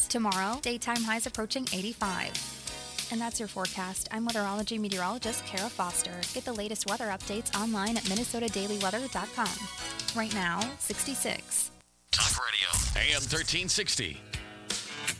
Tomorrow, daytime highs approaching 85. And that's your forecast. I'm weatherology meteorologist Kara Foster. Get the latest weather updates online at minnesotadailyweather.com. Right now, 66. Talk Radio, AM 1360.